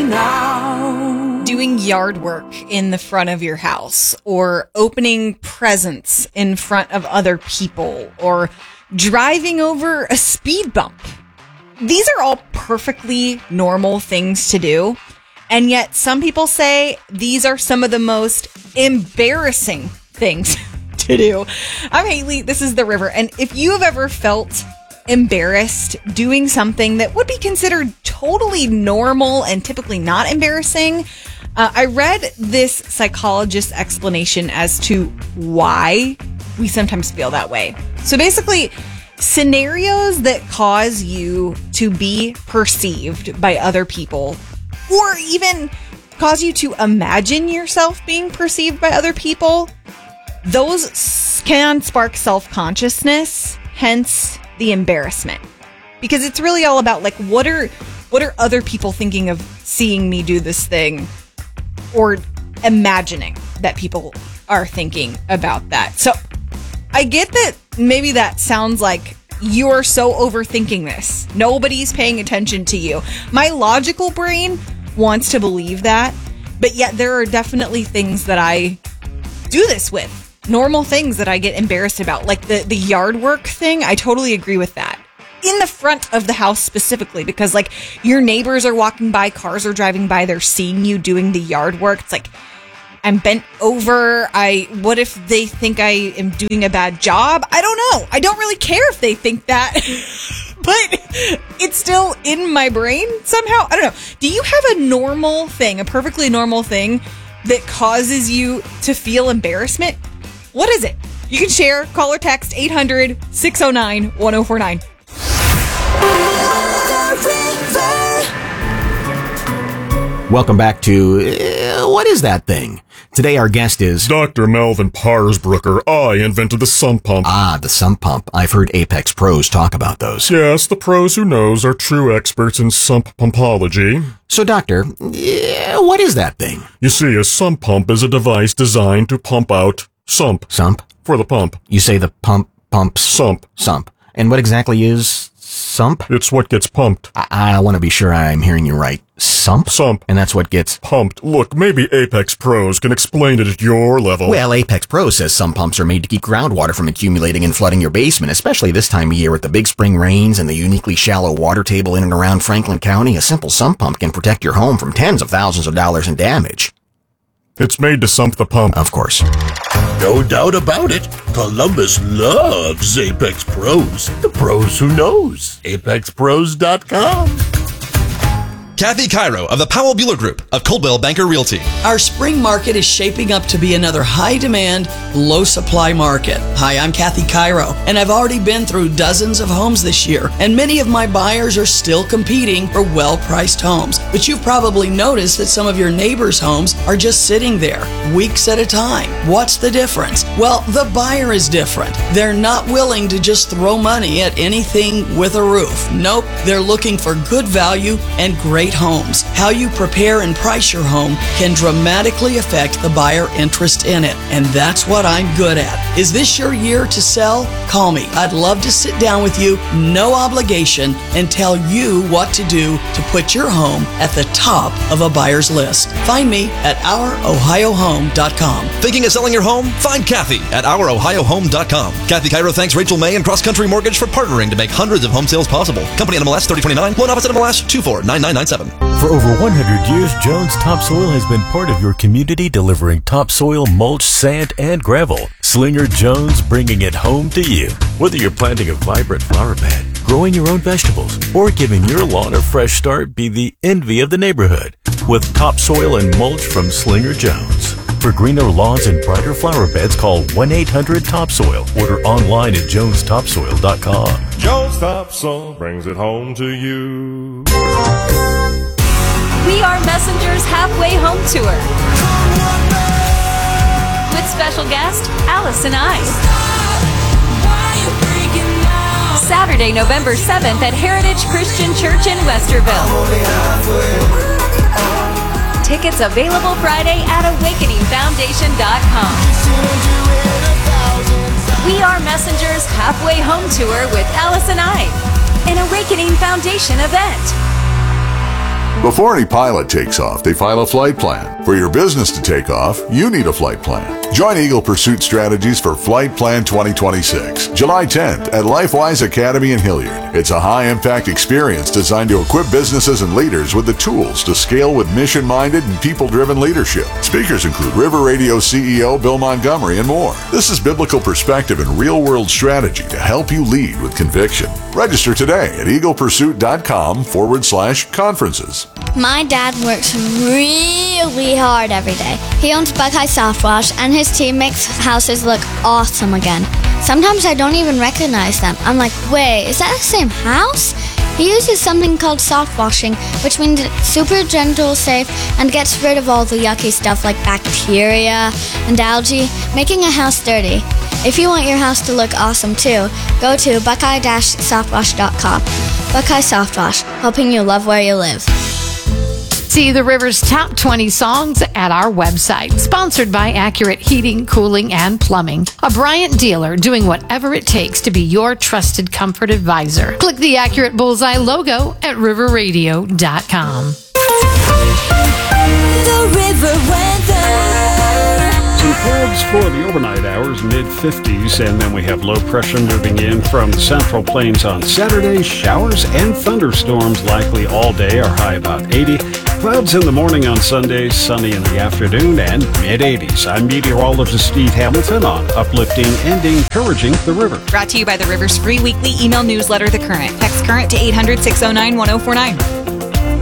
now. Doing yard work in the front of your house, or opening presents in front of other people, or driving over a speed bump. These are all perfectly normal things to do. And yet some people say these are some of the most embarrassing things to do. I'm Haley. This is The River. And if you have ever felt embarrassed doing something that would be considered totally normal and typically not embarrassing, I read this psychologist's explanation as to why we sometimes feel that way. So basically, scenarios that cause you to be perceived by other people, or even cause you to imagine yourself being perceived by other people, those can spark self-consciousness, hence the embarrassment. Because it's really all about, like, what are other people thinking of seeing me do this thing, or imagining that people are thinking about that. So I get that maybe that sounds like you're so overthinking this. Nobody's paying attention to you. My logical brain wants to believe that, but yet there are definitely things that I do this with. Normal things that I get embarrassed about, like the yard work thing. I totally agree with that. In the front of the house specifically, because like your neighbors are walking by, cars are driving by, they're seeing you doing the yard work. It's like, I'm bent over. What if they think I am doing a bad job? I don't know. I don't really care if they think that, but it's still in my brain somehow. I don't know. Do you have a normal thing, a perfectly normal thing that causes you to feel embarrassment? What is it? You can share, call or text 800-609-1049. Welcome back to What Is That Thing? Today our guest is Dr. Melvin Parsbrucker. I invented the sump pump. Ah, the sump pump. I've heard Apex pros talk about those. Yes, the pros who knows are true experts in sump pumpology. So, Doctor, what is that thing? You see, a sump pump is a device designed to pump out sump. Sump? For the pump. You say the pumps? Sump. Sump. And what exactly is sump? It's what gets pumped. I want to be sure I'm hearing you right. Sump? Sump. And that's what gets pumped. Look, maybe Apex Pros can explain it at your level. Well, Apex Pros says sump pumps are made to keep groundwater from accumulating and flooding your basement, especially this time of year with the big spring rains and the uniquely shallow water table in and around Franklin County. A simple sump pump can protect your home from tens of thousands of dollars in damage. It's made to sump the pump. Of course. No doubt about it. Columbus loves Apex Pros. The pros who knows. ApexPros.com. Kathy Cairo of the Powell Bueller Group of Coldwell Banker Realty. Our spring market is shaping up to be another high-demand, low-supply market. Hi, I'm Kathy Cairo, and I've already been through dozens of homes this year, and many of my buyers are still competing for well-priced homes. But you've probably noticed that some of your neighbors' homes are just sitting there, weeks at a time. What's the difference? Well, the buyer is different. They're not willing to just throw money at anything with a roof. Nope, they're looking for good value and great homes. How you prepare and price your home can dramatically affect the buyer interest in it, and that's what I'm good at. Is this your year to sell? Call me. I'd love to sit down with you, no obligation, and tell you what to do to put your home at the top of a buyer's list. Find me at OurOhioHome.com. Thinking of selling your home? Find Kathy at OurOhioHome.com. Kathy Cairo thanks Rachel May and Cross Country Mortgage for partnering to make hundreds of home sales possible. Company NMLS 3029, loan office NMLS 249997. For over 100 years, Jones Topsoil has been part of your community, delivering topsoil, mulch, sand, and gravel. Slinger Jones, bringing it home to you. Whether you're planting a vibrant flower bed, growing your own vegetables, or giving your lawn a fresh start, be the envy of the neighborhood with topsoil and mulch from Slinger Jones. For greener lawns and brighter flower beds, call 1-800-TOPSOIL. Order online at jonestopsoil.com. Jones Topsoil brings it home to you. We Are Messengers Halfway Home Tour with special guest Allison I. Saturday, November 7th at Heritage Christian Church in Westerville. Tickets available Friday at awakeningfoundation.com. We Are Messengers Halfway Home Tour with Allison I, an Awakening Foundation event. Before any pilot takes off, they file a flight plan. For your business to take off, you need a flight plan. Join Eagle Pursuit Strategies for Flight Plan 2026, July 10th at LifeWise Academy in Hilliard. It's a high-impact experience designed to equip businesses and leaders with the tools to scale with mission-minded and people-driven leadership. Speakers include River Radio CEO Bill Montgomery and more. This is biblical perspective and real-world strategy to help you lead with conviction. Register today at eaglepursuit.com/conferences. My dad works really hard every day. He owns Buckeye Soft Wash, and his team makes houses look awesome again. Sometimes I don't even recognize them. I'm like, wait, is that the same house? He uses something called soft washing, which means it's super gentle, safe, and gets rid of all the yucky stuff like bacteria and algae, making a house dirty. If you want your house to look awesome too, go to buckeye-softwash.com. Buckeye Soft Wash, helping you love where you live. See the River's top 20 songs at our website. Sponsored by Accurate Heating, Cooling, and Plumbing. A Bryant dealer doing whatever it takes to be your trusted comfort advisor. Click the Accurate Bullseye logo at riverradio.com. The River Weather. Some clouds for the overnight hours, mid-50s, and then we have low pressure moving in from the Central Plains on Saturday. Showers and thunderstorms likely all day, are high about 80. Clouds in the morning on Sunday, sunny in the afternoon, and mid-80s. I'm meteorologist Steve Hamilton on uplifting and encouraging the river. Brought to you by the River's free weekly email newsletter, The Current. Text Current to 800-609-1049.